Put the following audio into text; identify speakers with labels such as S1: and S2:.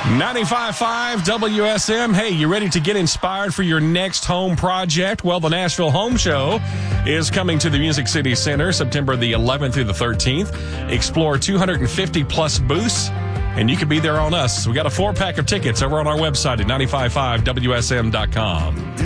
S1: 95.5 WSM. Hey, you ready to get inspired for your next home project? Well, the Nashville Home Show is coming to the Music City Center September the 11th through the 13th. Explore 250-plus booths, and you can be there on us. We got a 4-pack of tickets over on our website at 955WSM.com.